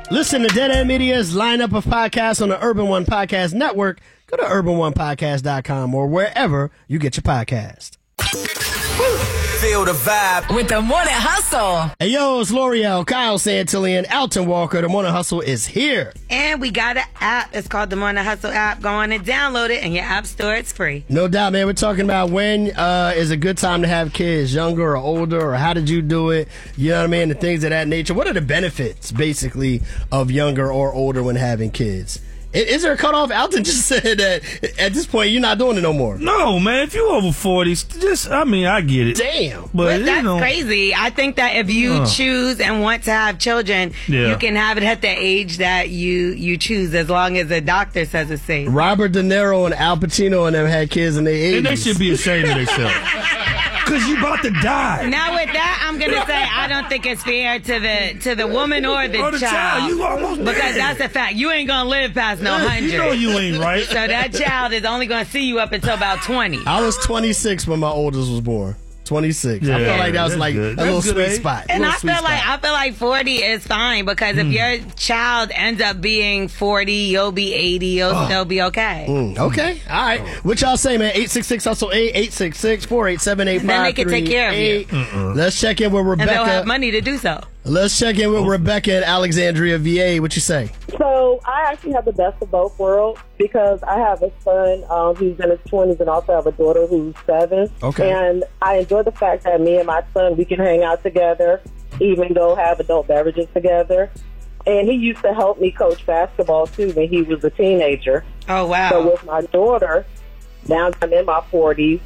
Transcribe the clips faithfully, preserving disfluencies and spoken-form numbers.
Listen to Dead End Media's lineup of podcasts on the Urban One Podcast Network. Go to urban one podcast dot com or wherever you get your podcast. Feel the vibe with the Morning Hustle. Hey, yo, it's L'Oreal, Kyle Santillan, Alton Walker. The Morning Hustle is here. And we got an app. It's called the Morning Hustle app. Go on and download it in your app store. It's free. No doubt, man. We're talking about when uh, is a good time to have kids, younger or older, or how did you do it? You know what I mean? The things of that nature. What are the benefits, basically, of younger or older when having kids? Is there a cutoff? Alton just said that at this point you're not doing it no more. No, man. If you over forty, just I mean, I get it. Damn, but, but that's you know, crazy. I think that if you uh, choose and want to have children, yeah. you can have it at the age that you you choose, as long as the doctor says it's safe. Robert De Niro and Al Pacino and them had kids in their eighties, and they should be ashamed of themselves. Cause you about to die. Now with that, I'm gonna say I don't think it's fair to the to the woman or the, or the child. child. You almost because dead. That's a fact. You ain't gonna live past no hundred. You know you ain't right. So that child is only gonna see you up until about twenty. I was twenty-six when my oldest was born. twenty-six. Yeah, I felt like that was like good. a That's little good, sweet eh? spot. And I feel spot. like I feel like forty is fine because mm. if your child ends up being forty, you'll be eighty. You'll oh. still be okay. Mm, okay, all right. What y'all say, man? eight six six hustle eight eight six six four eight seven eight five. Then they can take care of you. Mm-mm. Let's check in with Rebecca. And they'll have money to do so. Let's check in with Rebecca in Alexandria, V A. What you say? So I actually have the best of both worlds because I have a son um, who's in his twenties and also have a daughter who's seven. Okay. And I enjoy the fact that me and my son, we can hang out together, even though have adult beverages together. And he used to help me coach basketball, too, when he was a teenager. Oh, wow. So with my daughter, now I'm in my forties,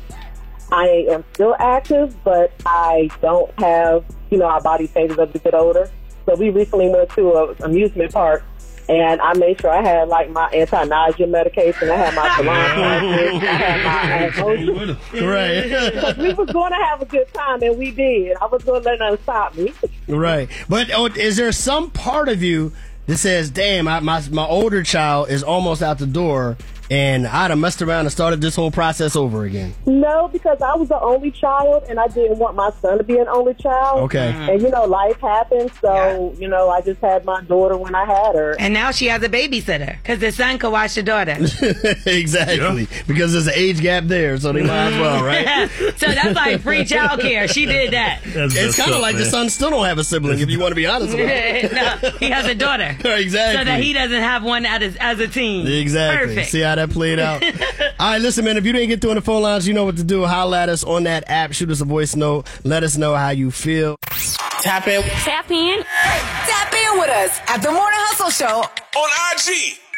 I am still active, but I don't have, you know, our body changes as we get older. So we recently went to an amusement park, and I made sure I had, like, my anti-nausea medication. I had my salon I had my emotions. Right. Because we was going to have a good time, and we did. I was going to let nothing stop me. Right. But oh, is there some part of you that says, damn, I, my, my older child is almost out the door, and I'd have messed around and started this whole process over again? No, because I was the only child, and I didn't want my son to be an only child. Okay. And, you know, life happens, so, yeah. you know, I just had my daughter when I had her. And now she has a babysitter, because the son could watch the daughter. Exactly. Yeah. Because there's an age gap there, so they might as well, right? So that's like free child care. She did that. That's it's kind of like man. The son still don't have a sibling, if you want to be honest with it. No, he has a daughter. Exactly. So that he doesn't have one as, as a teen. Exactly. Perfect. See how that played out. All right, listen, man, if you didn't get through on the phone lines, you know what to do. Holla at us on that app. Shoot us a voice note. Let us know how you feel. Tap in. Tap in. Tap in with us at The Morning Hustle Show on I G.